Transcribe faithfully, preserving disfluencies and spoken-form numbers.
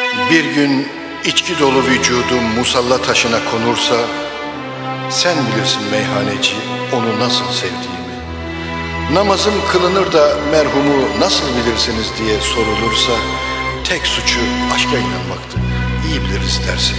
Bir gün içki dolu vücudum musalla taşına konursa, sen bilirsin meyhaneci onu nasıl sevdiğimi. Namazım kılınır da merhumu nasıl bilirsiniz diye sorulursa, tek suçu aşka inanmaktı, iyi biliriz dersin.